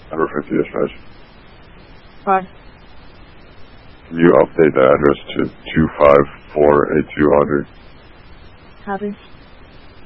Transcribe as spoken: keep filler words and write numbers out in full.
Number fifty dispatch. Hi. Can you update the address to two five four eight two Audrey? Copy.